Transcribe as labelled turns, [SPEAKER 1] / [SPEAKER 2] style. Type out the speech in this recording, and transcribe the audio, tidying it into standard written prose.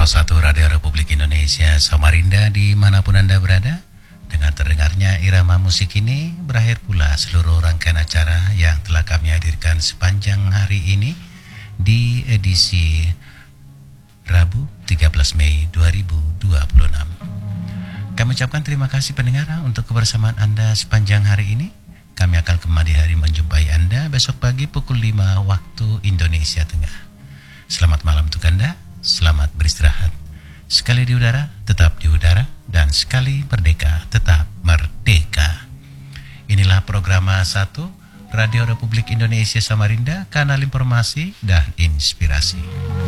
[SPEAKER 1] 101 Radio Republik Indonesia Samarinda dimanapun Anda berada. Dengan terdengarnya irama musik ini berakhir pula seluruh rangkaian acara yang telah kami hadirkan sepanjang hari ini di edisi Rabu 13 Mei 2026. Kami ucapkan terima kasih pendengar untuk kebersamaan Anda sepanjang hari ini. Kami akan kembali hari menjumpai Anda besok pagi pukul 5 waktu Indonesia Tengah. Selamat malam untuk Anda, selamat beristirahat. Sekali di udara, tetap di udara, dan sekali merdeka, tetap merdeka. Inilah program 1 Radio Republik Indonesia Samarinda, kanal informasi dan inspirasi.